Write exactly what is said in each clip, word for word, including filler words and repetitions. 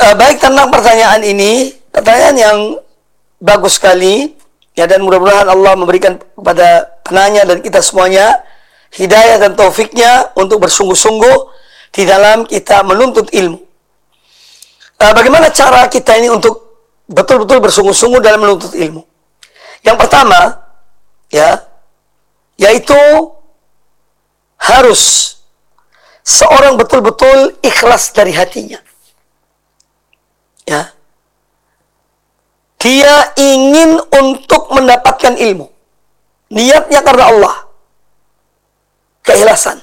Uh, baik, tentang pertanyaan ini, pertanyaan yang bagus sekali, ya, dan mudah-mudahan Allah memberikan kepada penanya dan kita semuanya hidayah dan taufiknya untuk bersungguh-sungguh di dalam kita menuntut ilmu. Uh, bagaimana cara kita ini untuk betul-betul bersungguh-sungguh dalam menuntut ilmu? Yang pertama, ya, yaitu harus seorang betul-betul ikhlas dari hatinya. Ya. Dia ingin untuk mendapatkan ilmu. Niatnya karena Allah. Keikhlasan.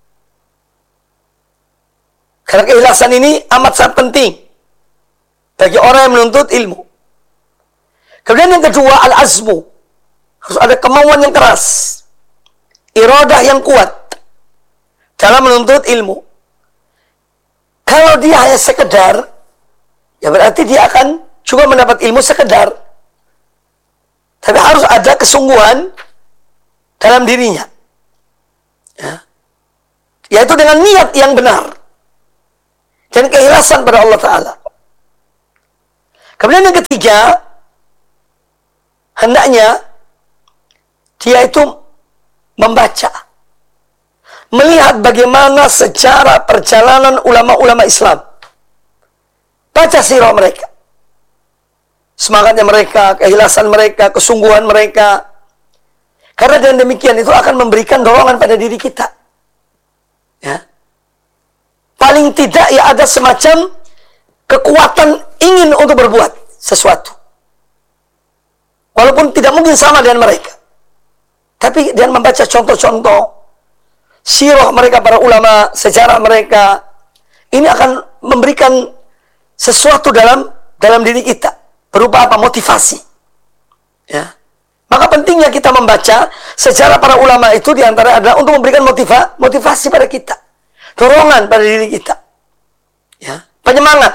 Karena keikhlasan ini amat sangat penting bagi orang yang menuntut ilmu. Kemudian yang kedua, al-azmu. Harus ada kemauan yang keras. Iradah yang kuat dalam menuntut ilmu. Kalau dia hanya sekedar, ya berarti dia akan juga mendapat ilmu sekedar. Tapi harus ada kesungguhan dalam dirinya. Ya. Yaitu dengan niat yang benar. Dan keikhlasan pada Allah Ta'ala. Kemudian yang ketiga, hendaknya dia itu membaca. Melihat bagaimana secara perjalanan ulama-ulama Islam. Baca sirah mereka. Semangatnya mereka, keikhlasan mereka, kesungguhan mereka. Karena dengan demikian itu akan memberikan dorongan pada diri kita. Ya. Paling tidak ya ada semacam kekuatan ingin untuk berbuat sesuatu. Walaupun tidak mungkin sama dengan mereka. Tapi dengan membaca contoh-contoh sirah mereka, para ulama, sejarah mereka, ini akan memberikan sesuatu dalam dalam diri kita. Berupa apa? Motivasi. Ya. Maka pentingnya kita membaca sejarah para ulama itu diantara adalah untuk memberikan motiva, motivasi pada kita. Dorongan pada diri kita. Ya. Penyemangat.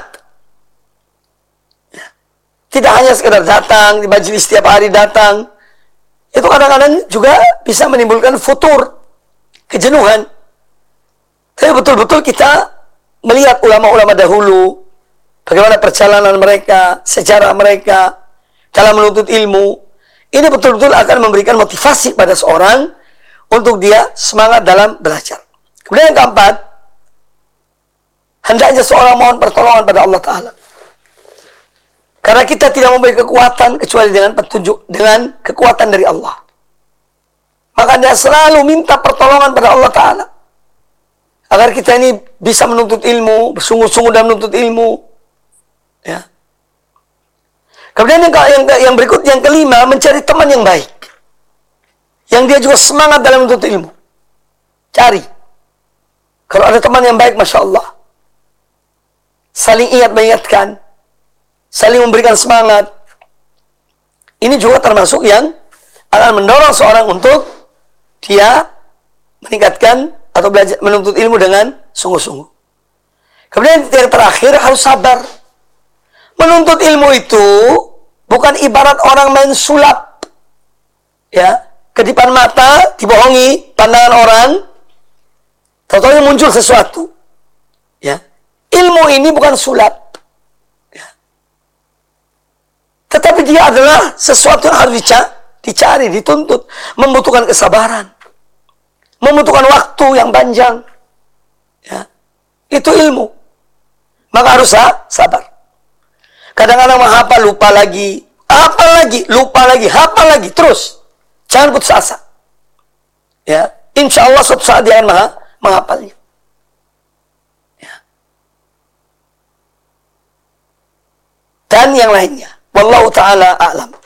Ya. Tidak hanya sekedar datang di majelis setiap hari datang. Itu kadang-kadang juga bisa menimbulkan futur, kejenuhan. Tapi betul-betul kita melihat ulama-ulama dahulu, bagaimana perjalanan mereka, sejarah mereka dalam menuntut ilmu. Ini betul-betul akan memberikan motivasi pada seorang untuk dia semangat dalam belajar. Kemudian yang keempat, hendaknya seorang mohon pertolongan pada Allah Ta'ala. Karena kita tidak memiliki kekuatan kecuali dengan petunjuk, dengan kekuatan dari Allah. Maka dia selalu minta pertolongan pada Allah Ta'ala. Agar kita ini bisa menuntut ilmu, bersungguh-sungguh dalam menuntut ilmu. Ya. Kemudian yang, yang, yang berikut, yang kelima, mencari teman yang baik. Yang dia juga semangat dalam menuntut ilmu. Cari. Kalau ada teman yang baik, Masya Allah. Saling ingat mengingatkan. Saling memberikan semangat. Ini juga termasuk yang akan mendorong seorang untuk dia meningkatkan atau belajar menuntut ilmu dengan sungguh-sungguh. Kemudian yang terakhir, harus sabar. Menuntut ilmu itu bukan ibarat orang main sulap. Ya, kedipan mata, dibohongi pandangan orang, tahu-tahu muncul sesuatu. Ya. Ilmu ini bukan sulap. Tetapi dia adalah sesuatu yang harus dicari, dituntut. Membutuhkan kesabaran. Membutuhkan waktu yang panjang. Ya. Itu ilmu. Maka harus sabar. Kadang-kadang menghafal, lupa lagi. Hafal lagi, lupa lagi, hafal lagi. Terus. Jangan putus asa. Ya. Insya Allah suatu saat dia akan menghafalnya. Ya. Dan yang lainnya. Wallahu ta'ala a'lam.